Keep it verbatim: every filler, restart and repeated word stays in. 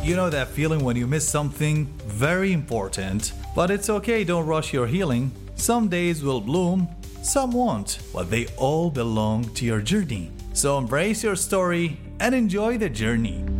You know that feeling when you miss something very important. But it's okay, don't rush your healing. Some days will bloom, some won't, but they all belong to your journey. So embrace your story and enjoy the journey.